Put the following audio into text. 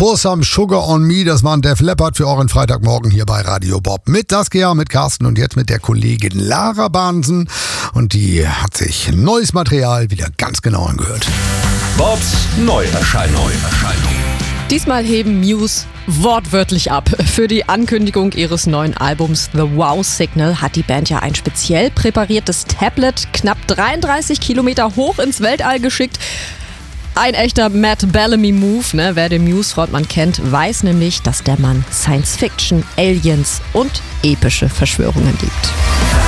Pour Some Sugar on Me, das war ein Def Leppard für euren Freitagmorgen hier bei Radio Bob. Mit Saskia, mit Carsten und jetzt mit der Kollegin Lara Bahnsen. Und die hat sich neues Material wieder ganz genau angehört. Bobs Neuerscheinung. Diesmal heben Muse wortwörtlich ab. Für die Ankündigung ihres neuen Albums The Wow Signal hat die Band ja ein speziell präpariertes Tablet knapp 33 Kilometer hoch ins Weltall geschickt. Ein echter Matt Bellamy-Move, ne? Wer den Muse-Frontmann kennt, weiß nämlich, dass der Mann Science-Fiction, Aliens und epische Verschwörungen liebt.